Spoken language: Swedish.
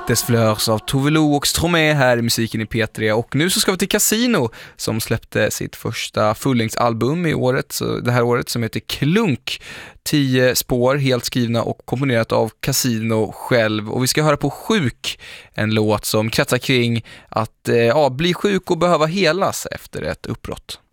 Des Fleurs av Tove Lo och Stromae här i musiken i P3. Och nu så ska vi till Casino som släppte sitt första fullängdsalbum i det här året som heter Klunk. 10 spår helt skrivna och komponerat av Casino själv. Och vi ska höra på Sjuk, en låt som kretsar kring att bli sjuk och behöva helas efter ett uppbrott.